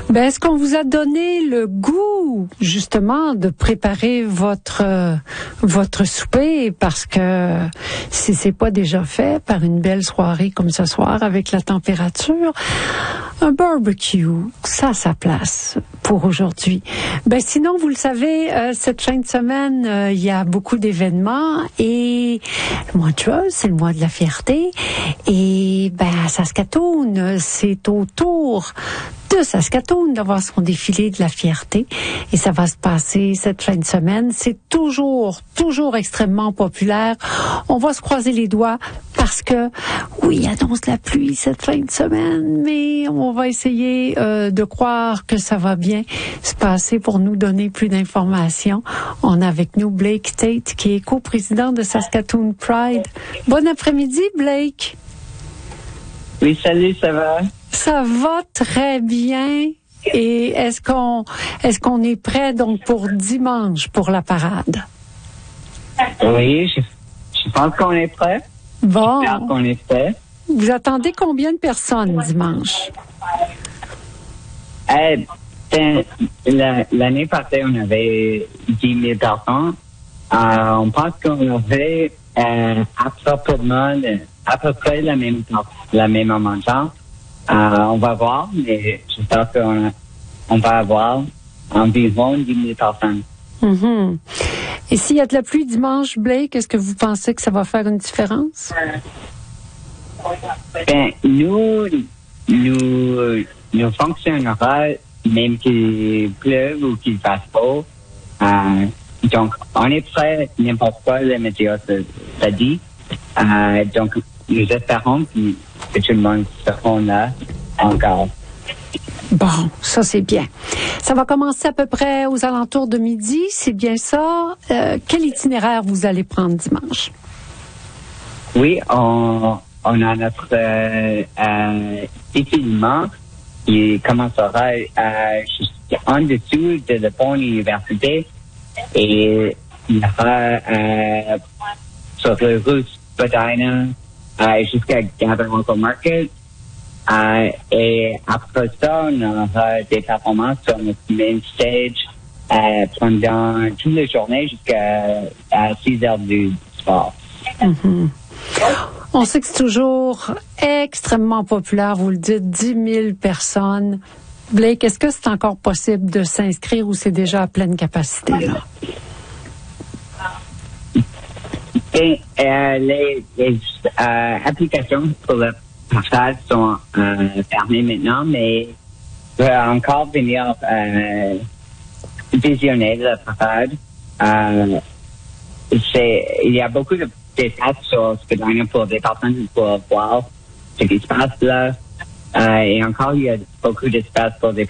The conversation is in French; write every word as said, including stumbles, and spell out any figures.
Ben, est-ce qu'on vous a donné le goût, justement, de préparer votre euh, votre souper? Parce que si c'est pas déjà fait par une belle soirée comme ce soir avec la température, un barbecue, ça a sa place pour aujourd'hui. Ben, sinon, vous le savez, euh, cette fin de semaine, euh, il y a beaucoup d'événements et le mois de juin, c'est le mois de la fierté. Et ben, à Saskatoon, c'est au tour de Saskatoon d'avoir son défilé de la fierté. Et ça va se passer cette fin de semaine. C'est toujours, toujours extrêmement populaire. On va se croiser les doigts parce que, oui, annonce la pluie cette fin de semaine, mais on va essayer euh, de croire que ça va bien se passer. Pour nous donner plus d'informations, on a avec nous Blake Tate, qui est coprésident de Saskatoon Pride. Bon après-midi, Blake. Oui, salut, ça va? Ça va très bien. Et est-ce qu'on est-ce qu'on est prêt donc pour dimanche pour la parade? Oui, je, je pense qu'on est prêt. Bon. J'espère qu'on est prêt. Vous attendez combien de personnes dimanche? Euh, ben, la, l'année passée, on avait dix mille personnes. Euh, on pense qu'on avait euh, approximativement à peu près la même la même amount de temps. Euh, on va voir, mais j'espère qu'on on va avoir environ dix mille personnes. Mm-hmm. Et s'il y a de la pluie dimanche, Blake, est-ce que vous pensez que ça va faire une différence? Ben, nous, nous, nous fonctionnera même qu'il pleuve ou qu'il fasse beau. Euh, donc, on est prêt n'importe quoi le météo ça, ça dit. Euh, donc, nous espérons que, que tout le monde sera là encore. Bon, ça c'est bien. Ça va commencer à peu près aux alentours de midi, c'est bien ça. Euh, quel itinéraire vous allez prendre dimanche? Oui, on, on a notre euh, euh, défilement qui commencera euh, juste en dessous de la pont université et il y aura euh, sur la rue Spadina euh, jusqu'à Gather Market. Euh, et après ça, on aura des performances sur notre main stage euh, pendant toute la journée jusqu'à à six heures du soir. Mm-hmm. On sait que c'est toujours extrêmement populaire, vous le dites, dix mille personnes. Blake, est-ce que c'est encore possible de s'inscrire ou c'est déjà à pleine capacité, là? Et, euh, les les euh, applications pour le partage sont euh, fermées maintenant, mais on peut encore venir euh, visionner le partage. Euh, c'est, il y a beaucoup de d'espace sur Spadina pour des personnes pour voir ce qui se passe là. Euh, et encore, il y a beaucoup d'espace pour des